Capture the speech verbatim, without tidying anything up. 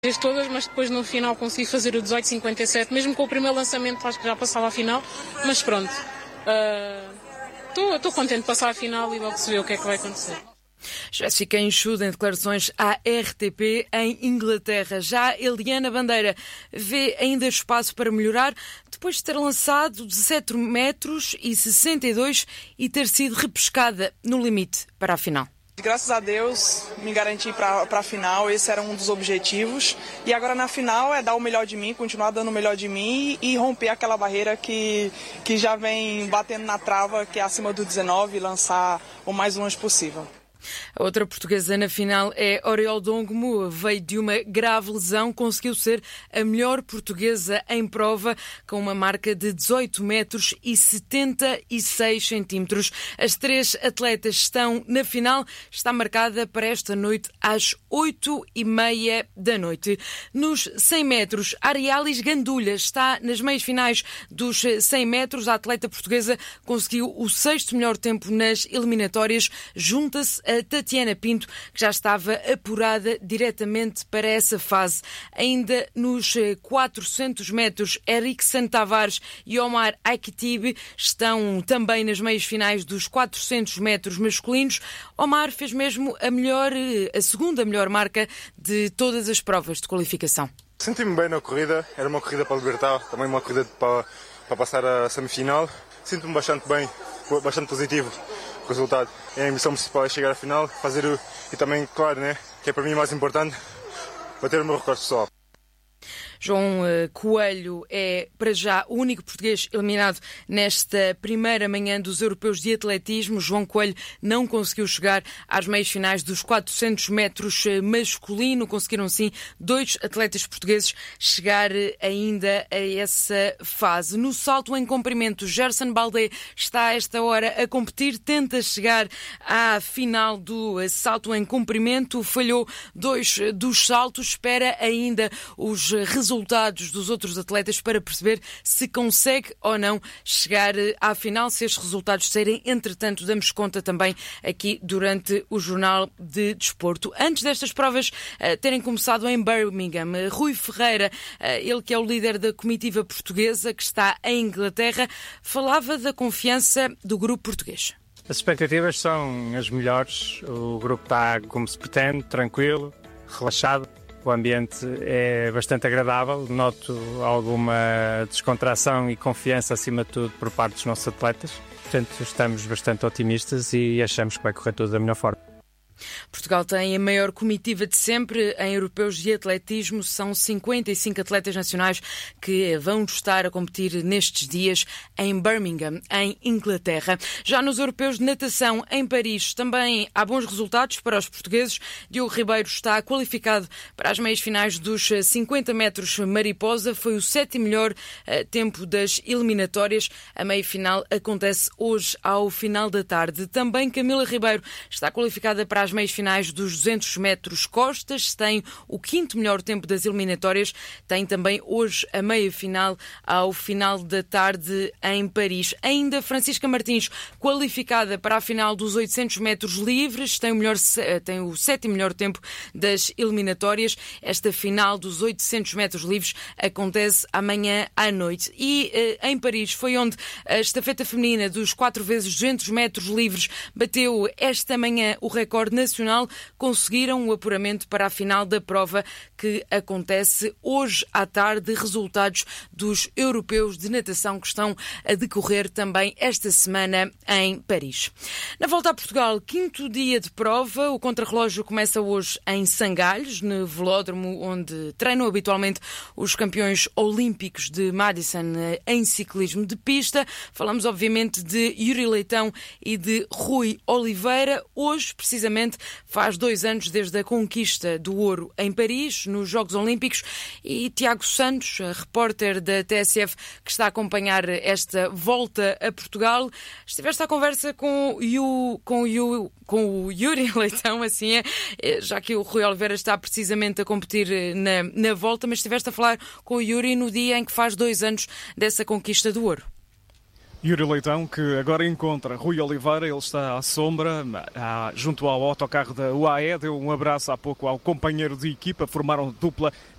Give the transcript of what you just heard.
todas, mas depois no final consegui fazer o dezoito cinquenta e sete, mesmo com o primeiro lançamento acho que já passava a final, mas pronto, estou uh, contente de passar a final e logo se vê o que é que vai acontecer. Jéssica Enxuda em declarações à R T P em Inglaterra. Já Eliana Bandeira vê ainda espaço para melhorar depois de ter lançado dezassete metros e sessenta e dois e ter sido repescada no limite para a final. Graças a Deus me garanti para a final, esse era um dos objetivos. E agora na final é dar o melhor de mim, continuar dando o melhor de mim e romper aquela barreira que, que já vem batendo na trava, que é acima do dezenove, e lançar o mais longe possível. A outra portuguesa na final é Oriol Dongmo. Veio de uma grave lesão, conseguiu ser a melhor portuguesa em prova com uma marca de dezoito metros e setenta e seis centímetros. As três atletas estão na final. Está marcada para esta noite às oito e meia da noite. Nos cem metros, Arialis Gandulha está nas meias finais dos cem metros. A atleta portuguesa conseguiu o sexto melhor tempo nas eliminatórias. Junta-se a Tatiana Pinto, que já estava apurada diretamente para essa fase. Ainda nos quatrocentos metros, Erickson Tavares e Omar Aikitibi estão também nas meias finais dos quatrocentos metros masculinos. Omar fez mesmo a melhor, a segunda melhor marca de todas as provas de qualificação. Senti-me bem na corrida, era uma corrida para libertar, também uma corrida para, para passar a semifinal. Sinto-me bastante bem, bastante positivo. O resultado. A missão principal é chegar à final, fazer o... e também, claro, né, que é para mim mais importante, bater o meu recorde pessoal. João Coelho é, para já, o único português eliminado nesta primeira manhã dos Europeus de Atletismo. João Coelho não conseguiu chegar às meias finais dos quatrocentos metros masculino. Conseguiram, sim, dois atletas portugueses chegar ainda a essa fase. No salto em comprimento, Gerson Baldé está a esta hora a competir, tenta chegar à final do salto em comprimento. Falhou dois dos saltos, espera ainda os resultados resultados dos outros atletas para perceber se consegue ou não chegar à final. Se estes resultados saírem, entretanto, damos conta também aqui durante o Jornal de Desporto. Antes destas provas uh, terem começado em Birmingham, uh, Rui Ferreira, uh, ele que é o líder da comitiva portuguesa que está em Inglaterra, falava da confiança do grupo português. As expectativas são as melhores. O grupo está como se pretende, tranquilo, relaxado. O ambiente é bastante agradável, noto alguma descontração e confiança, acima de tudo, por parte dos nossos atletas. Portanto, estamos bastante otimistas e achamos que vai correr tudo da melhor forma. Portugal tem a maior comitiva de sempre em Europeus de Atletismo. São cinquenta e cinco atletas nacionais que vão estar a competir nestes dias em Birmingham, em Inglaterra. Já nos Europeus de Natação em Paris também há bons resultados para os portugueses. Diogo Ribeiro está qualificado para as meias finais dos cinquenta metros mariposa. Foi o sétimo melhor uh, tempo das eliminatórias. A meia final acontece hoje ao final da tarde. Também Camila Ribeiro está qualificada para as meias finais dos duzentos metros costas, tem o quinto melhor tempo das eliminatórias, tem também hoje a meia final ao final da tarde em Paris. Ainda Francisca Martins, qualificada para a final dos oitocentos metros livres, tem o, melhor, tem o sétimo melhor tempo das eliminatórias. Esta final dos oitocentos metros livres acontece amanhã à noite. E eh, em Paris foi onde a estafeta feminina dos quatro vezes duzentos metros livres bateu esta manhã o recorde nacional. Conseguiram o apuramento para a final da prova que acontece hoje à tarde. Resultados dos europeus de natação que estão a decorrer também esta semana em Paris. Na volta a Portugal, quinto dia de prova. O contrarrelógio começa hoje em Sangalhos, no velódromo onde treinam habitualmente os campeões olímpicos de Madison em ciclismo de pista. Falamos obviamente de Yuri Leitão e de Rui Oliveira. Hoje, precisamente, faz dois anos desde a conquista do ouro em Paris, nos Jogos Olímpicos, e Tiago Santos, repórter da T S F, que está a acompanhar esta volta a Portugal. Estiveste à conversa com o, com o, com o Yuri Leitão, assim é, já que o Rui Oliveira está precisamente a competir na, na volta, mas estiveste a falar com o Yuri no dia em que faz dois anos dessa conquista do ouro. Yuri Leitão, que agora encontra Rui Oliveira, ele está à sombra, junto ao autocarro da U A E, deu um abraço há pouco ao companheiro de equipa, formaram dupla